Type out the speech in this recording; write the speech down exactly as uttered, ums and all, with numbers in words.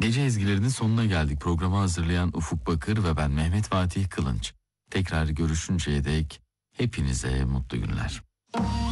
Gece ezgilerinin sonuna geldik. Programı hazırlayan Ufuk Bakır ve ben Mehmet Fatih Kılınç. Tekrar görüşünceye dek hepinize mutlu günler.